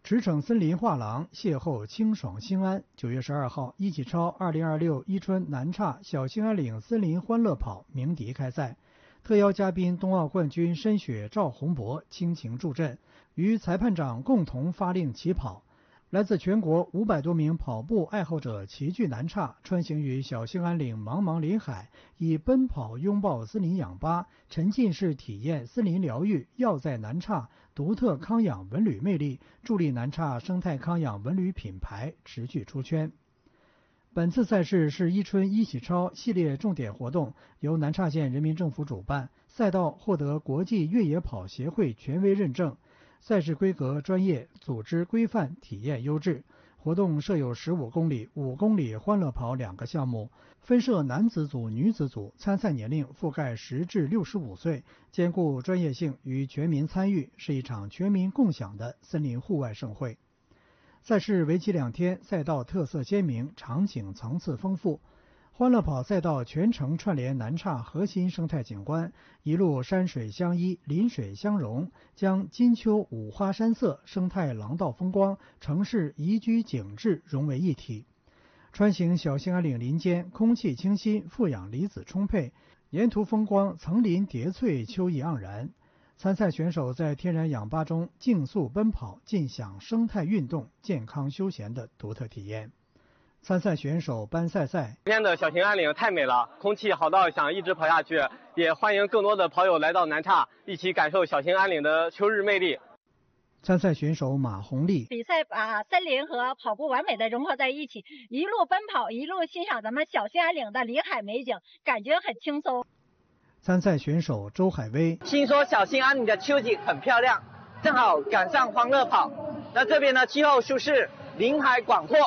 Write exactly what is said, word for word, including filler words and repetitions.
驰骋森林画廊，邂逅清爽兴安。九月十二号，一起超二零二六伊春南岔小兴安岭森林欢乐跑鸣笛开赛，特邀嘉宾冬奥冠军申雪赵宏博倾情助阵，与裁判长共同发令起跑。来自全国五百多名跑步爱好者齐聚南岔，穿行于小兴安岭茫茫林海，以奔跑拥抱森林氧吧，沉浸式体验森林疗愈，药在南岔独特康养文旅魅力，助力南岔生态康养文旅品牌持续出圈。本次赛事是伊春一起超系列重点活动，由南岔县人民政府主办，赛道获得国际越野跑协会权威认证。赛事规格专业，组织规范，体验优质。活动设有十五公里、五公里欢乐跑两个项目，分设男子组、女子组，参赛年龄覆盖十至六十五岁，兼顾专业性与全民参与，是一场全民共享的森林户外盛会。赛事为期两天，赛道特色鲜明，场景层次丰富。欢乐跑赛道全程串联南岔核心生态景观，一路山水相依，林水相融，将金秋五花山色、生态廊道风光、城市宜居景致融为一体。穿行小兴安岭林间，空气清新，负氧离子充沛，沿途风光层林叠翠，秋意盎然。参赛选手在天然氧吧中竞速奔跑，尽享生态运动、健康休闲的独特体验。参赛选手班赛赛： 今天的小兴安岭太美了，空气好到想一直跑下去，也欢迎更多的跑友来到南岔，一起感受小兴安岭的秋日魅力。 参赛选手马红丽： 比赛把森林和跑步完美的融合在一起，一路奔跑，一路欣赏咱们小兴安岭的林海美景，感觉很轻松。 参赛选手周海威： 听说小兴安岭的秋景很漂亮，正好赶上欢乐跑。那这边呢，气候舒适，林海广阔。